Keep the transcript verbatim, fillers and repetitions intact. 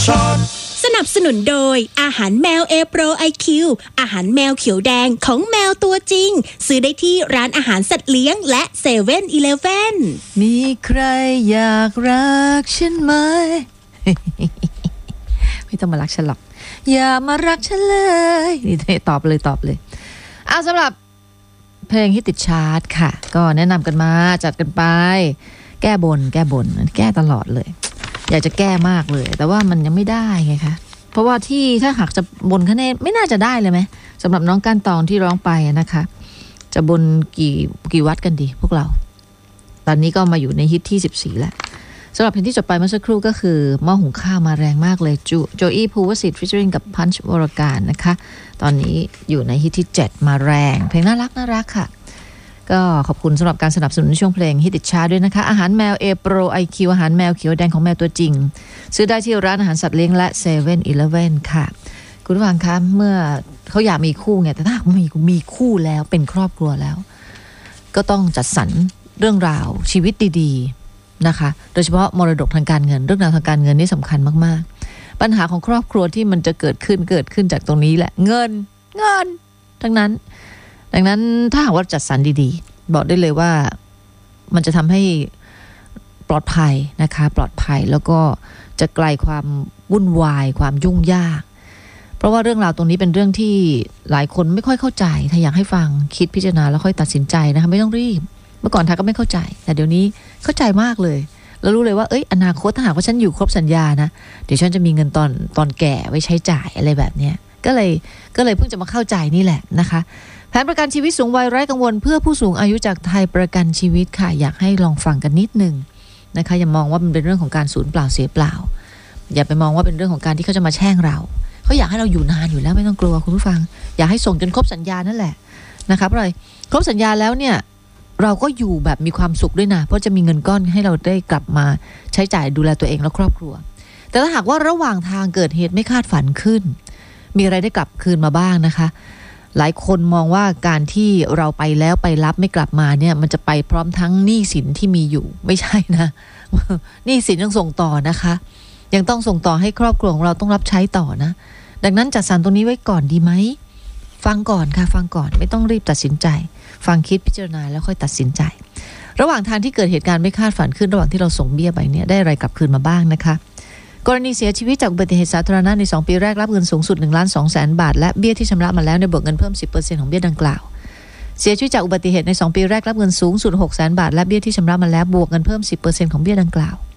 ช็อตสนับสนุนโดยอาหารแมว A Pro ไอ คิว อาหารแมวเขียวแดงของแมวตัวจริงซื้อได้ที่ร้านอาหารสัตว์เลี้ยงและเซเว่นอีเลฟเว่นมีใครอยากรักฉันไหม ไม่ต้องมารักฉันหรอกอย่ามารักฉันเลยนี่ตอบเลยตอบเลยเอาสำหรับเพลงที่ติดชาร์ตค่ะก็แนะนำกันมาจัดกันไปแก้บนแก้บนแก้ตลอดเลยอยากจะแก้มากเลยแต่ว่ามันยังไม่ได้ไงคะเพราะว่าที่ถ้าหากจะบนคะแนนไม่น่าจะได้เลยไหมสำหรับน้องก้านตองที่ร้องไปนะคะจะบนกี่กี่วัดกันดีพวกเราตอนนี้ก็มาอยู่ในฮิตที่สิบสี่แล้วสำหรับเพลงที่จบไปเมื่อสักครู่ก็คือหม้อหุงข้าวมาแรงมากเลยจูโจอี้ภูวสิทธิ์ฟีเจอริ่งกับพันช์วรการนะคะตอนนี้อยู่ในฮิตที่เจ็ดมาแรงเพลงน่ารักน่ารักค่ะก็ขอบคุณสำหรับการสนับสนุนช่วงเพลงฮิตติดชาร์ตด้วยนะคะอาหารแมว A Pro ไอ คิว อาหารแมวเขียวแดงของแมวตัวจริงซื้อได้ที่ร้านอาหารสัตว์เลี้ยงและ เซเว่นอีเลฟเว่น ค่ะคุณผู้ฟังคะเมื่อเขาอยากมีคู่ไงแต่ถ้ามีมีคู่แล้วเป็นครอบครัวแล้วก็ต้องจัดสรรเรื่องราวชีวิตดีๆนะคะโดยเฉพาะมรดกทางการเงินเรื่องราวทางการเงินนี่สำคัญมากๆปัญหาของครอบครัวที่มันจะเกิดขึ้นเกิดขึ้นจากตรงนี้แหละเงินเงินทั้งนั้นดังนั้นถ้าหากว่าจัดสรรดีๆบอกได้เลยว่ามันจะทำให้ปลอดภัยนะคะปลอดภัยแล้วก็จะไกลความวุ่นวายความยุ่งยากเพราะว่าเรื่องราวตรงนี้เป็นเรื่องที่หลายคนไม่ค่อยเข้าใจถ้าอยากให้ฟังคิดพิจารณาแล้วค่อยตัดสินใจนะคะไม่ต้องรีบเมื่อก่อนทาก็ไม่เข้าใจแต่เดี๋ยวนี้เข้าใจมากเลยแล้วรู้เลยว่าเอ้ยอนาคตถ้าหากว่าฉันอยู่ครบสัญญานะเดี๋ยวฉันจะมีเงินตอนตอนแก่ไว้ใช้จ่ายอะไรแบบเนี้ยก็เลยก็เลยเพิ่งจะมาเข้าใจนี่แหละนะคะแผนประกันชีวิตสูงวัยไร้กังวลเพื่อผู้สูงอายุจากไทยประกันชีวิตค่ะอยากให้ลองฟังกันนิดนึงนะคะอย่ามองว่ามันเป็นเรื่องของการสูญเปล่าเสียเปล่าอย่าไปมองว่าเป็นเรื่องของการที่เขาจะมาแช่งเราเขาอยากให้เราอยู่นานอยู่แล้วไม่ต้องกลัวคุณผู้ฟังอยากให้ส่งจนครบสัญญานั่นแหละนะคะเพราะอะไรครบสัญญาแล้วเนี่ยเราก็อยู่แบบมีความสุขด้วยนะเพราะจะมีเงินก้อนให้เราได้กลับมาใช้จ่ายดูแลตัวเองและครอบครัวแต่ถ้าหากว่าระหว่างทางเกิดเหตุไม่คาดฝันขึ้นมีอะไรได้กลับคืนมาบ้างนะคะหลายคนมองว่าการที่เราไปแล้วไปรับไม่กลับมาเนี่ยมันจะไปพร้อมทั้งหนี้สินที่มีอยู่ไม่ใช่นะหนี้สินยังส่งต่อนะคะยังต้องส่งต่อให้ครอบครัวของเราต้องรับใช้ต่อนะดังนั้นจัดสรรตรงนี้ไว้ก่อนดีไหมฟังก่อนค่ะฟังก่อนไม่ต้องรีบตัดสินใจฟังคิดพิจารณาแล้วค่อยตัดสินใจระหว่างทางที่เกิดเหตุการณ์ไม่คาดฝันขึ้นระหว่างที่เราส่งเบี้ยไปเนี่ยได้อะไรกลับคืนมาบ้างนะคะกรณีเสียชีวิตจากอุบัติเหตุสาธารณะในสองปีแรกรับเงินสูงสุด หนึ่งล้านสองแสน บาทและเบี้ยที่ชำระมาแล้วในเบิกเงินเพิ่ม สิบเปอร์เซ็นต์ ของเบี้ยดังกล่าวเสียชีวิตจากอุบัติเหตุในสองปีแรกรับเงินสูงสุด หกแสน บาทและเบี้ยที่ชำระมาแล้วบวกเงินเพิ่ม สิบเปอร์เซ็นต์ ของเบี้ยดังกล่าว